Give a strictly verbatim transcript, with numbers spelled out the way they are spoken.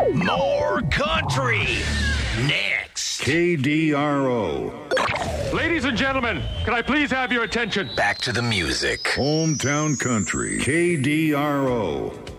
More country. Next. K D R O. Ladies and gentlemen, can I please have your attention? Back to the music. Hometown Country. K D R O.